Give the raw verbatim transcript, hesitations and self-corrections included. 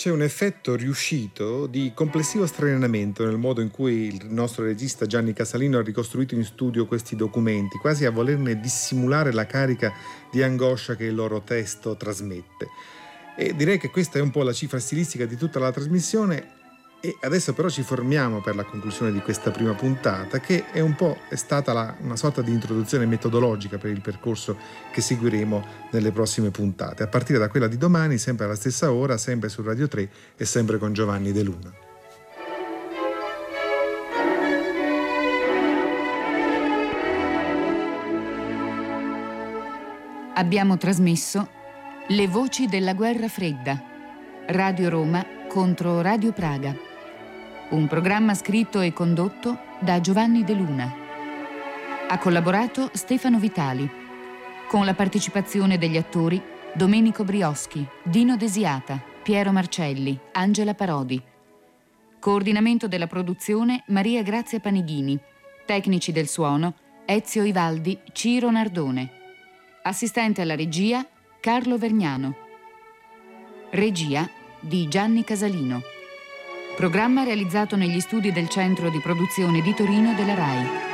c'è un effetto riuscito di complessivo straniamento nel modo in cui il nostro regista Gianni Casalino ha ricostruito in studio questi documenti, quasi a volerne dissimulare la carica di angoscia che il loro testo trasmette. E direi che questa è un po' la cifra stilistica di tutta la trasmissione. E adesso però ci formiamo per la conclusione di questa prima puntata, che è un po' è stata la, una sorta di introduzione metodologica per il percorso che seguiremo nelle prossime puntate, a partire da quella di domani, sempre alla stessa ora, sempre su Radio tre e sempre con Giovanni De Luna. Abbiamo trasmesso Le voci della guerra fredda, Radio Roma contro Radio Praga. Un programma scritto e condotto da Giovanni De Luna. Ha collaborato Stefano Vitali, con la partecipazione degli attori Domenico Brioschi, Dino Desiata, Piero Marcelli, Angela Parodi. Coordinamento della produzione Maria Grazia Panighini. Tecnici del suono Ezio Ivaldi, Ciro Nardone. Assistente alla regia Carlo Vergnano. Regia di Gianni Casalino. Programma realizzato negli studi del Centro di Produzione di Torino della RAI.